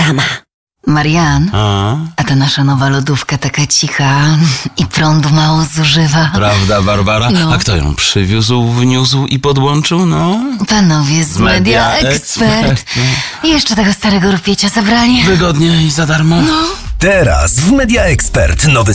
sama. Marian, a ta nasza nowa lodówka taka cicha i prądu mało zużywa. Prawda, Barbara? No. A kto ją przywiózł, wniósł i podłączył? No, Panowie z Media Expert. I jeszcze tego starego rupiecia zabrali. wygodnie i za darmo. Teraz w Media Expert nowy